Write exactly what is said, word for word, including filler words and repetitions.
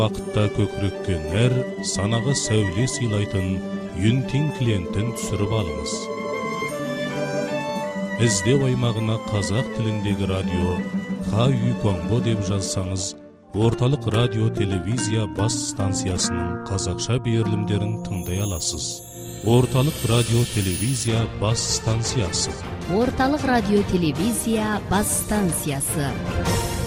Вақытта көкірекке нәр, санаға сәуле сыйлайтын Юнтин клиенттен түсіріп алыңыз. Іздеу аймағына қазақ тіліндегі радио Ха-Үй Конго деп жазсаңыз, орталық радио телевизия бас станциясының қазақша берілімдерін тыңдай аласыз. Орталық радио телевизия бас станциясы. Орталық радио телевизия бас станциясы.